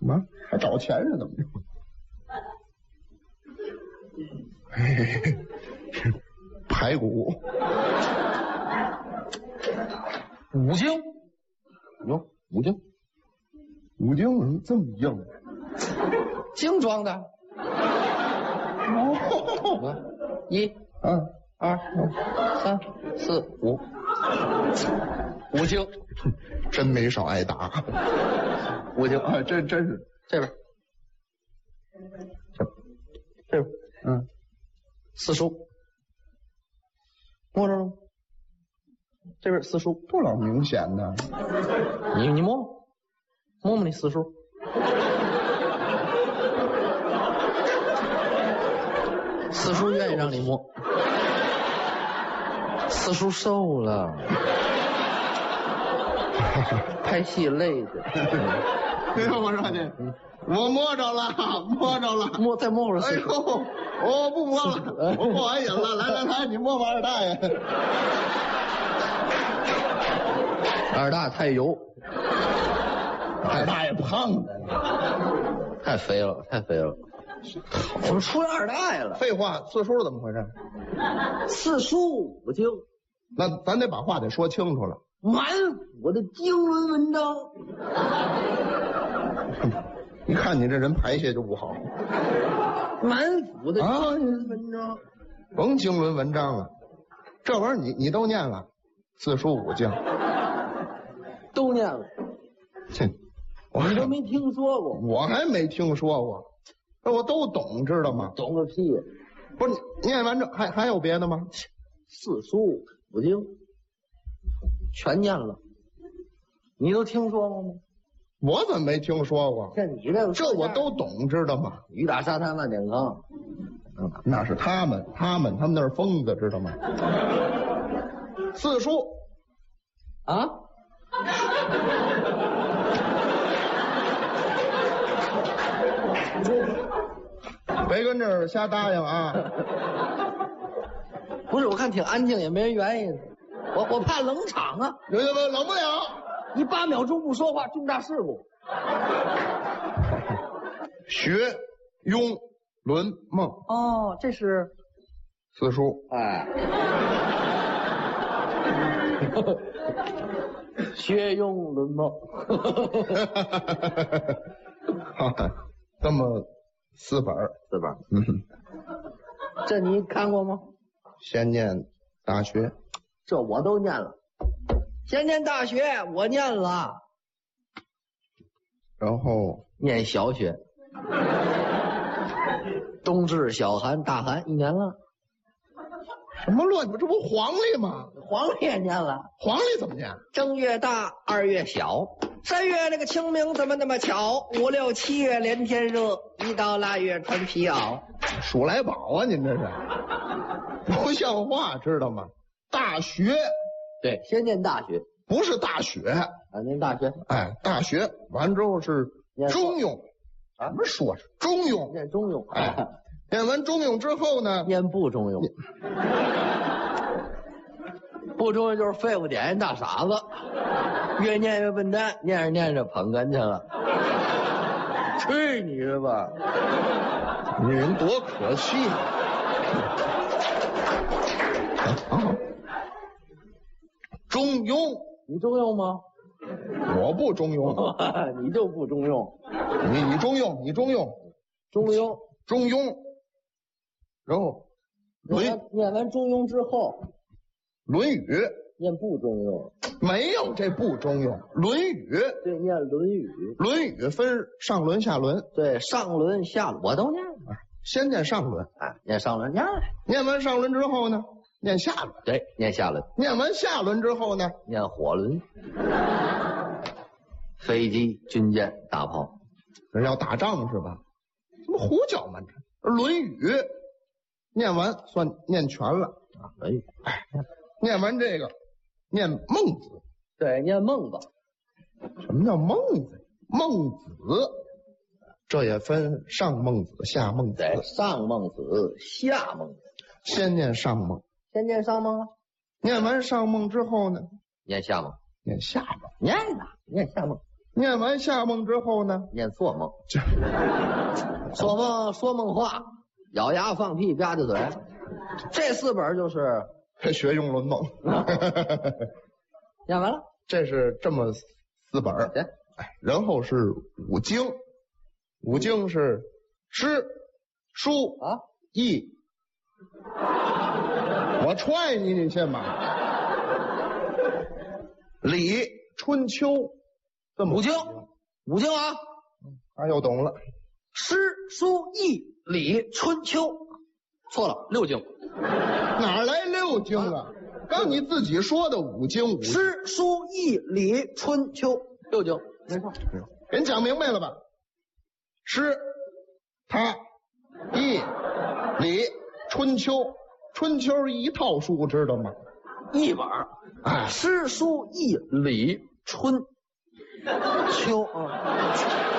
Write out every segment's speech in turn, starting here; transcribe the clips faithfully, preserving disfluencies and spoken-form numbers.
么还找钱是怎么着？嘿，排骨， 五经， 哟，五经，五经怎么这么硬？ 精装的。 哦， 一、 啊， 二、三、四、五，五经， 真没少挨打。 五经， 啊，真真是这边，这这边， 嗯， 四书，摸着了吗？这边四书， 不老明显的。 你你摸摸，摸摸你四书。四叔愿意让你摸，四叔瘦了，拍戏累的。 哎呦，我说你，我摸着了，摸着了， 摸再摸会儿。 哎呦，我不摸了，我过完瘾了。来来来，你摸摸二大爷。 二大太油， 二大爷胖的， 太肥了，太肥了。怎么出二大爷了？ 废话，四叔怎么回事？ 四书五经， 那咱得把话得说清楚了。 满腹的经纶文章。 你看你这人排泄就不好。 满腹的经纶文章， 甭经纶文章了，这玩意儿你你都念了，四书五经都念了。 切，我你都没听说过？ 我还没听说过。这我都懂，知道吗？ 懂个屁！ 不是，念完这还还有别的吗？ 四书五经全念了，你都听说过吗？ 我怎么没听说过？ 像你这这我都懂，知道吗？ 雨打沙滩万点坑， 嗯，那是他们，他们他们那是疯子，知道吗？四书啊。 别跟这儿瞎答应啊！ 不是，我看挺安静，也没人原因。我我怕冷场啊！ 有有有，冷不了。 你八秒钟不说话，重大事故。 学庸论孟。 哦，这是四书。 哎，学庸论孟。 这么四本儿， 四本。 嗯， 这你看过吗？ 先念大学， 这我都念了。先念大学，我念了。 然后念小学，冬至、小寒、大寒一年了。 什么乱？这不黄历吗？ 黄历也念了。 黄历怎么念？ 正月大，二月小，三月那个清明怎么那么巧？五六七月连天热，一到腊月穿皮袄。 数来宝啊，您这是不像话，知道吗？大学， 对，先念大学， 不是大学啊，念大学。 哎，大学完之后是中庸啊，什么说是中庸， 念中庸。 哎，念完中庸之后呢， 念不中庸。不中庸就是废物点心大傻子，越念越笨蛋，念着念着捧哏去了。去你的吧！ 你人多可气啊！中庸， 你中庸吗？ 我不中庸， 你就不中庸。 你你中庸，你中庸， 中庸， 中庸。然后论念念完中庸之后，《 论语》 念不中庸， 没有这不中庸，《论语》 对，念《论语》。 《论语》分上轮下轮， 对，上轮下轮我都念了。 先念上轮， 哎，念上轮念了。 念完上轮之后呢，念下轮， 对，念下轮。 念完下轮之后呢， 念火轮。飞机、军舰、大炮， 人要打仗是吧？怎么胡搅蛮缠？《论语》念完算念全了啊，《论语》。 哎，念完这个，念孟子。 对，念孟子。 什么叫孟子？孟子，这也分上孟子、下孟子。 对，上孟子、下孟子。 先念上孟， 先念上孟啊。 念完上孟之后呢， 念下孟， 念下孟， 念哪？念下孟。 念完夏梦之后呢， 念做梦，说梦说梦话，咬牙放屁吧唧嘴，这四本就是学庸论梦。 念完了， 这是这么四本儿。哎，然后是五经，五经是诗、书啊、 易。我踹你，你信吗？礼、春秋，这么五经，五经啊， 他又懂了。 诗、书、易、礼、春秋，错了，六经。 哪来六经啊？刚你自己说的五经，五经诗、书、易、礼、春秋，六经，没错。 给你讲明白了吧？诗、他、易、礼、春秋，春秋一套书，知道吗？ 一本， 哎， 诗、书、易、礼、春秋啊，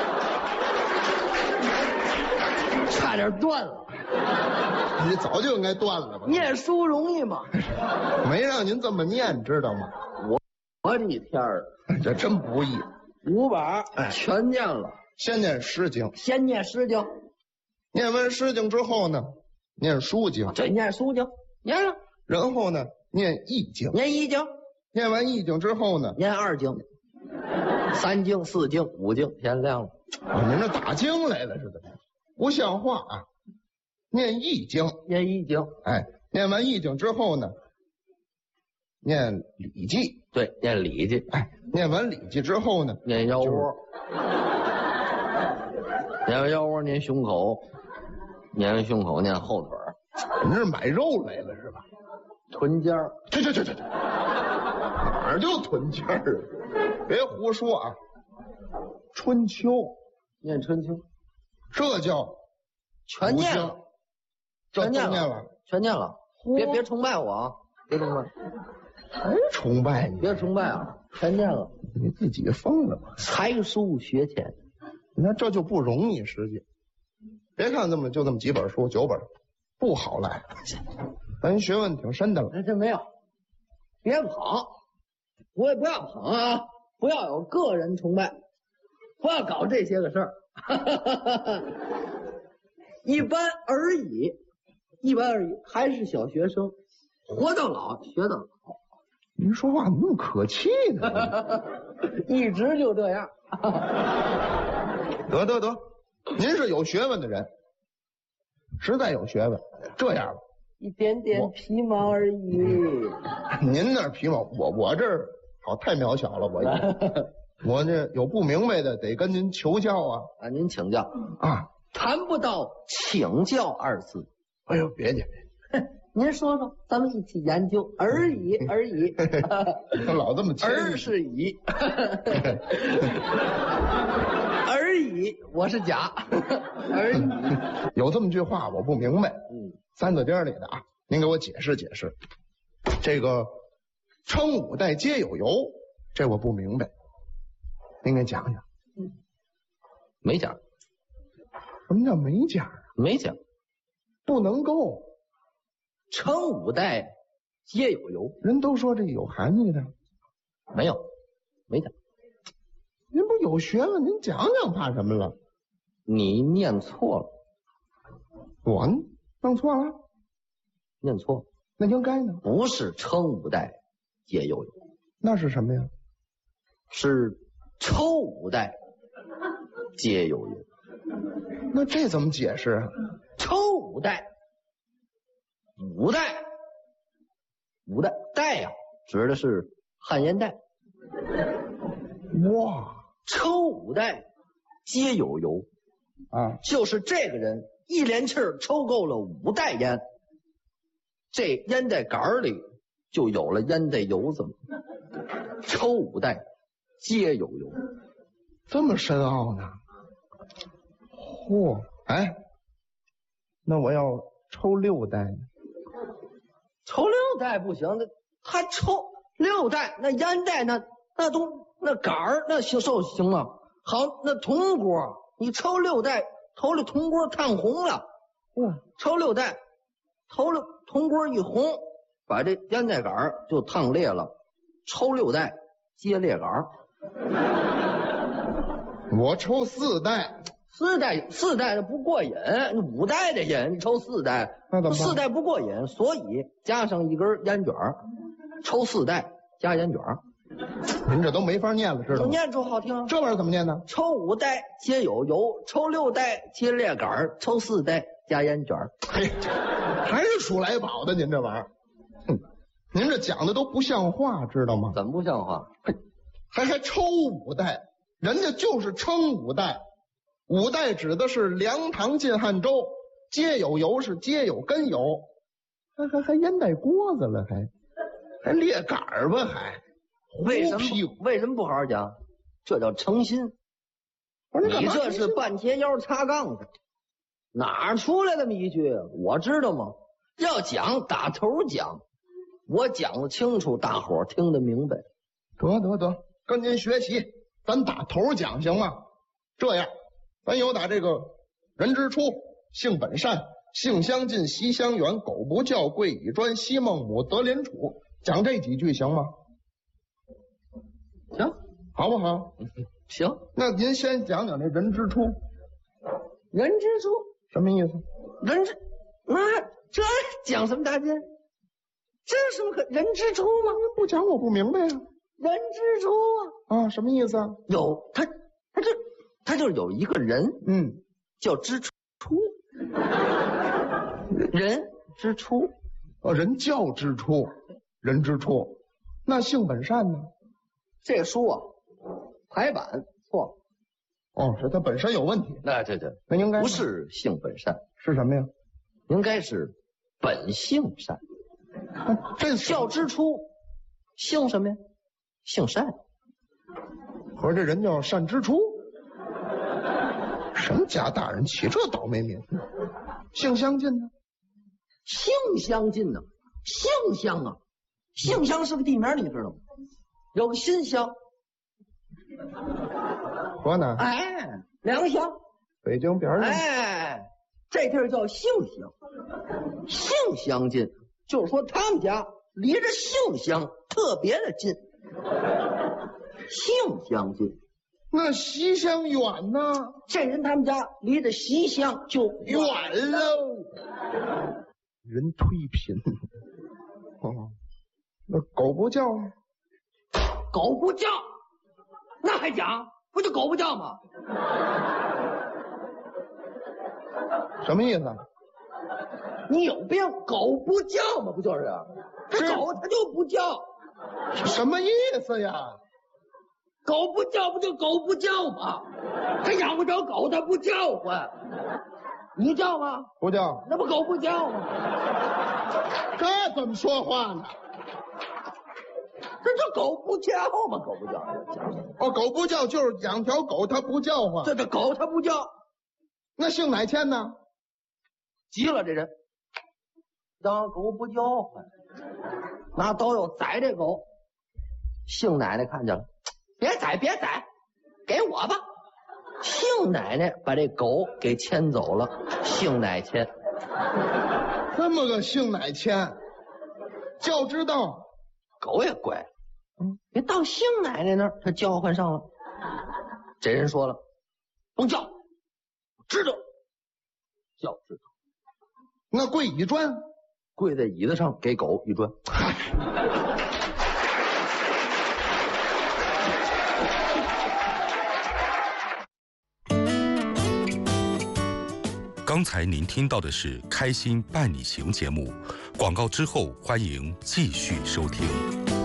差点断了。 你早就应该断了吧？ 念书容易吗？ 没让您这么念，知道吗？ 我的天儿， 这真不易。 五本哎全念了， 先念诗经， 先念诗经， 念完诗经之后呢，念书经， 这念书经，念了， 然后呢，念易经， 念一经， 念完易经之后呢， 念二经，三经、四经、五经，天亮了。 啊，您这打经来了似的，不像话啊！念易经， 念一经， 哎，念完易经之后呢，念礼记， 对，念礼记， 哎，念完礼记之后呢， 念腰窝，念完腰窝念胸口，念完胸口念后腿儿， 您是买肉来了是吧？ 臀尖儿， 这这这这这，哪儿就臀尖儿啊？别胡说啊！春秋， 念春秋， 这叫全念了， 这全念念了， 全念了。别别崇拜我啊！别崇拜， 还崇拜你？ 别崇拜啊！全念了， 你自己疯了吧？ 才疏学浅， 你看这就不容易，实际。别看这么就这么几本书，九本，不好赖。咱学问挺深的了。 哎，这没有，别捧，我也不要捧啊，不要有个人崇拜，不要搞这些个事儿，一般而已，一般而已，还是小学生，活到老学到老。 您说话怎么那么可气呢？ 一直就这样。 得得得，您是有学问的人，实在有学问。这样吧， 一点点皮毛而已。 您那儿皮毛，我我这儿好太渺小了，我我这有不明白的得跟您求教啊啊！您请教啊， 谈不到请教二字。 哎呦，别介， 您说说，咱们一起研究而已而已。 老这么谦而是乙，而已，我是甲，而已。 有这么句话我不明白， 嗯， 三字经里的啊，您给我解释解释。这个称五代皆有由，这我不明白，您给讲讲。 嗯，没讲。 什么叫没讲？ 没讲， 不能够。 称五代皆有由， 人都说这有含义的， 没有，没讲。 您不有学问，您讲讲怕什么了？ 你念错了， 我弄错了， 念错， 那应该呢？ 不是称五代皆有由， 那是什么呀？ 是抽五代皆有由。 那这怎么解释啊？ 抽五代，五代，五代代呀、啊，指的是汉烟代。 哇， 抽五代皆有由啊， 就是这个人一连气儿抽够了五袋烟，这烟袋杆里就有了烟袋油子。抽五袋皆有由， 这么深奥呢？嚯，哎，那我要抽六袋呢？ 抽六袋不行，那他抽六袋，那烟袋那那都那杆儿那行受行吗？好，那铜锅你抽六袋，头里铜锅烫红了， 哇， 抽六袋，头里铜锅一红，把这烟袋杆儿就烫裂了。抽六袋接裂杆儿， 我抽四代。 四代四代的不过瘾，五代的瘾，你抽四代， 那怎么办？ 四代不过瘾，所以加上一根烟卷儿，抽四代加烟卷儿。 您这都没法念了，知道吗？ 念出好听。 这玩意儿怎么念呢？ 抽五代皆有油，抽六代皆裂杆儿，抽四代加烟卷儿。 嘿，还是数来宝的，您这玩意儿，哼，您这讲的都不像话，知道吗？ 怎么不像话？ 还还抽五代，人家就是称五代。五代指的是梁唐晋汉周，皆有油是皆有根油，还还还烟袋锅子了，还还裂杆儿吧，还为什么屁股？ 为什么不好好讲？这叫诚心。你这是半贴腰插杠子，哪儿出来这么一句？我知道吗？要讲打头讲，我讲的清楚，大伙儿听得明白。 得得得，跟您学习，咱打头讲行吗？这样。咱有打这个人之初，性本善，性相近，习相远，苟不教，贵以专，昔孟母，择邻处，讲这几句行吗？ 行， 好不好？ 行。那您先讲讲这人之初。 人之初什么意思？ 人之那这讲什么大劲？这有什么可人之初吗？ 不讲我不明白呀、啊。 人之初啊啊，什么意思啊？ 有他，他就。他就是有一个人， 嗯， 叫之初，人之初， 哦，人教之初，人之初，那性本善呢？ 这书啊，排版错， 哦，是他本身有问题。 那对对， 那应该不是性本善， 是什么呀？ 应该是本性善。 啊、这教之初，性什么呀？性善。 合着这人叫善之初。什么家大人起这倒霉名？性相近呢？ 性相近呢？性相啊，性相是个地名，你知道吗？有个新乡， 河南， 哎，良乡， 北京边上， 哎，这地儿叫性乡，性相近，就是说他们家离着性乡特别的近，性相近。 那习相远呢？ 这人他们家离着习相就远喽。人忒贫。哦，那狗不叫呢？ 狗不叫，那还讲？不就狗不叫吗？ 什么意思？ 你有病！狗不叫吗？不就是？这狗它就不叫。 什么意思呀？ 狗不叫不就狗不叫吗？它养不着狗，它不叫唤。你叫吗？ 不叫。 那不狗不叫吗？ 这怎么说话呢？ 这叫狗不叫吗？狗不叫。 哦，狗不叫就是养条狗，它不叫唤。 这这狗它不叫。 那姓哪谦呢？ 急了这人，养狗不叫唤，拿刀要宰这狗。姓奶奶看见了。别宰，别宰，给我吧！姓奶奶把这狗给牵走了，姓奶牵。 这么个姓奶牵，叫知道， 狗也乖，嗯，别到姓奶奶那儿，他叫唤上了。这人说了，甭叫，知道，叫知道。 那跪一砖， 跪在椅子上给狗一砖。 刚才您听到的是《开心伴你行》节目，广告之后欢迎继续收听。